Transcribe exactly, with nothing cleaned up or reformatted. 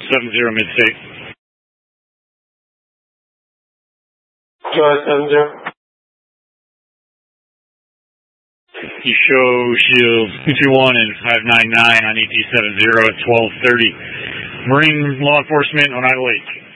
seven zero Midstate. Joy seven zero. You show shields two two one and five nine nine on E T seven zero at twelve thirty. Marine law enforcement on Idle Lake.